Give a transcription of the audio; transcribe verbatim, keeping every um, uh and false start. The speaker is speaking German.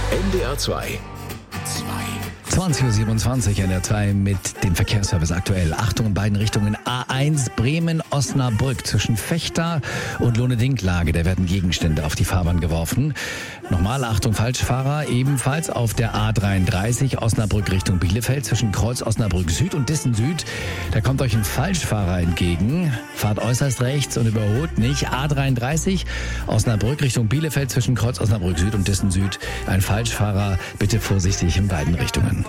N D R zwei. zwanzig Uhr siebenundzwanzig in der Time mit dem Verkehrsservice aktuell. Achtung in beiden Richtungen. A eins Bremen-Osnabrück zwischen Vechta und Lohne-Dinklage. Da werden Gegenstände auf die Fahrbahn geworfen. Nochmal Achtung Falschfahrer. Ebenfalls auf der A dreiunddreißig Osnabrück Richtung Bielefeld zwischen Kreuz Osnabrück Süd und Dissen Süd. Da kommt euch ein Falschfahrer entgegen. Fahrt äußerst rechts und überholt nicht. A dreiunddreißig Osnabrück Richtung Bielefeld zwischen Kreuz Osnabrück Süd und Dissen Süd. Ein Falschfahrer. Bitte vorsichtig in beiden Richtungen.